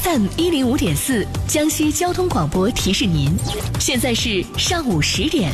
FM105.4江西交通广播提示您，现在是上午10点。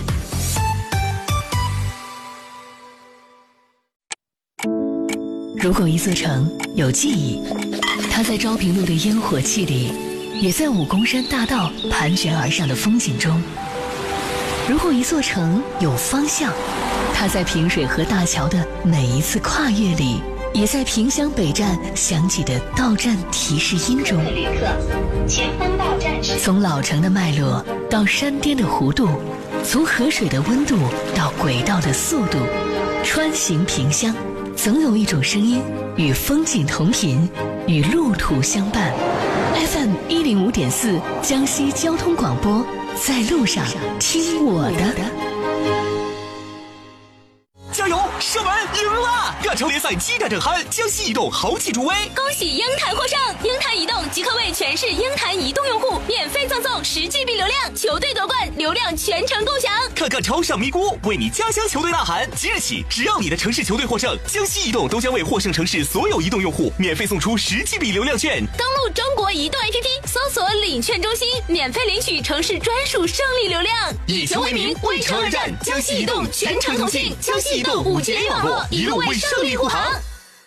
如果一座城有记忆，它在昭平路的烟火气里，也在武功山大道盘旋而上的风景中。如果一座城有方向，它在平水河大桥的每一次跨越里，也在萍乡北站响起的到站提示音中。 旅客，前方到站是。 从老城的脉络到山巅的弧度，从河水的温度到轨道的速度，穿行萍乡，总有一种声音与风景同频，与路途相伴。FM105.4江西交通广播，在路上听我的。 加油！射门赢了！亚超联赛激战正酣，江西移动豪气助威， 恭喜鹰潭获胜！鹰潭移动即刻为全市鹰潭移动用户免费赠送10GB 流量，球队夺冠，流量全程共享。 看看超上咪咕，为你家乡球队呐喊！即日起，只要你的城市球队获胜，江西移动都将为获胜城市所有移动用户免费送出10GB 流量券。 登录中国移动 APP， 搜索领券中心，免费领取城市专属胜利流量。 以球为名，为城而战，江西移动全程同庆，江西移动5G联网络，一路为胜利护航。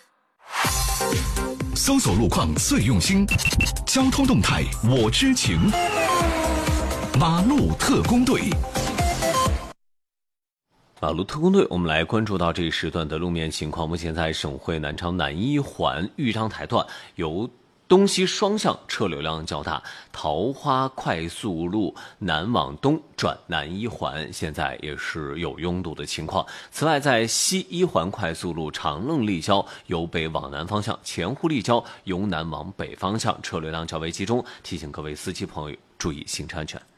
搜索路况最用心，交通动态我知情。马路特工队， 马路特工队，我们来关注到这一时段的路面情况。目前在省会南昌南一环豫章台段由东西双向车流量较大，桃花快速路南往东转南一环现在也是有拥堵的情况。此外，在西一环快速路长愣立交由北往南方向，前湖立交由南往北方向车流量较为集中，提醒各位司机朋友注意行车安全。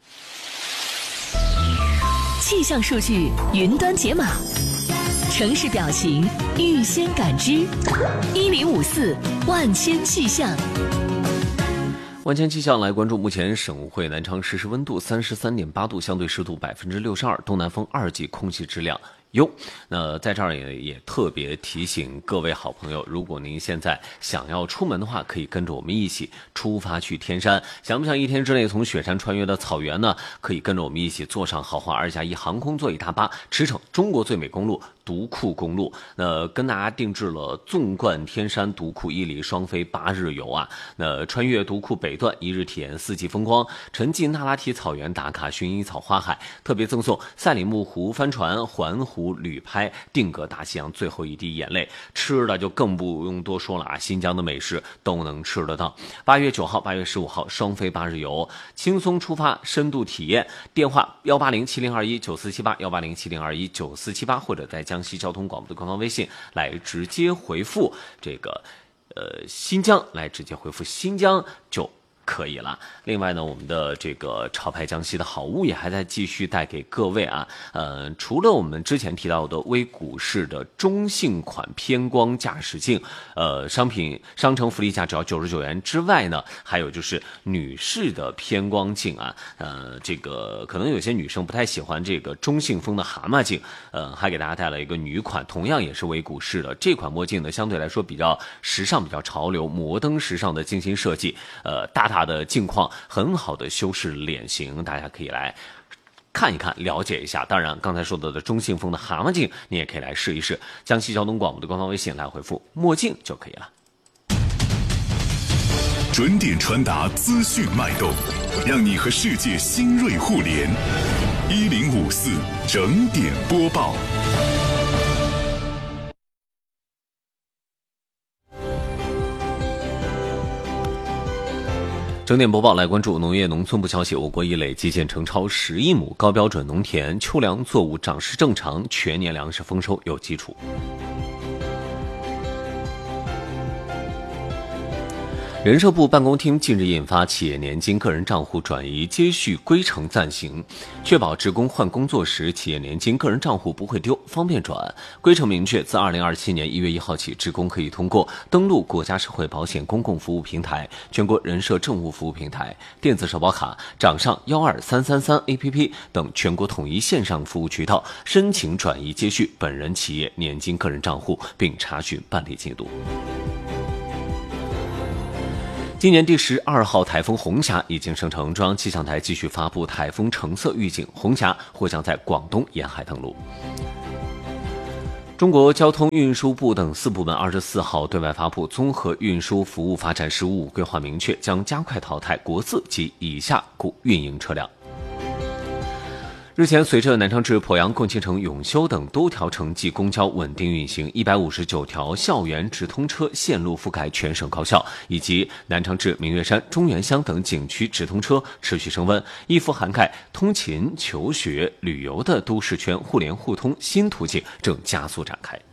气象数据云端解码，城市表情预先感知，1054万千气象。 万千气象来关注，目前省会南昌实时温度33.8度，相对湿度62%，东南风2级，空气质量优。那在这儿也特别提醒各位好朋友，如果您现在想要出门的话，可以跟着我们一起出发去天山。想不想一天之内从雪山穿越到草原呢？可以跟着我们一起坐上豪华2+1航空座椅大巴，驰骋中国最美公路独库公路。那跟大家定制了纵贯天山独库伊犁双飞8日游啊。那穿越独库北段，1日体验4季风光，沉浸那拉提草原，打卡薰衣草花海，特别赠送赛里木湖帆船、环湖旅拍、定格大西洋最后一滴眼泪。吃的就更不用多说了啊，新疆的美食都能吃得到。8月9号、8月15号双飞8日游，轻松出发，深度体验。电话18070219478 18070219478，或者在江西交通广播的官方微信来直接回复这个新疆，来直接回复新疆就可以了。另外呢，我们的这个潮牌江西的好物也还在继续带给各位啊。除了我们之前提到的微谷式的中性款偏光驾驶镜，商城福利价只要99元之外呢，还有就是女士的偏光镜啊。这个可能有些女生不太喜欢这个中性风的蛤蟆镜，还给大家带来一个女款，同样也是微谷式的这款墨镜呢，相对来说比较时尚、比较潮流、摩登时尚的精心设计，大的镜框很好的修饰脸型，大家可以来看一看，了解一下。当然刚才说到的中性风的蛤蟆镜你也可以来试一试，江西交通广播的官方微信来回复墨镜就可以了。 准点传达资讯脉动，让你和世界新锐互联。1054整点播报。 整点播报来关注农业农村部消息，我国已累计建成超10亿亩高标准农田，秋粮作物长势正常，全年粮食丰收有基础。人社部办公厅近日印发企业年金个人账户转移接续规程暂行，确保职工换工作时企业年金个人账户不会丢，方便转。规程明确，自2027年1月1号起，职工可以通过登录国家社会保险公共服务平台、全国人社政务服务平台、电子社保卡、掌上12333 APP 等全国统一线上服务渠道申请转移接续本人企业年金个人账户，并查询办理进度。 今年第12号台风红霞已经生成，中央气象台继续发布台风橙色预警，红霞或将在广东沿海登陆。中国交通运输部等4部门24号对外发布综合运输服务发展15五规划，明确将加快淘汰国字及以下运营车辆。日前，随着南昌至鄱阳、共青城、永修等多条城际公交稳定运行，159条校园直通车线路覆盖全省高校，以及南昌至明月山、中原乡等景区直通车持续升温，一幅涵盖通勤、求学、旅游的都市圈互联互通新途径正加速展开。